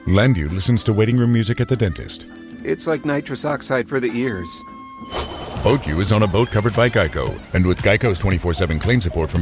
Landu listens to waiting room music at the dentist. It's like nitrous oxide for the ears. BoatU is on a boat covered by Geico. And with Geico's 24/7 claim support from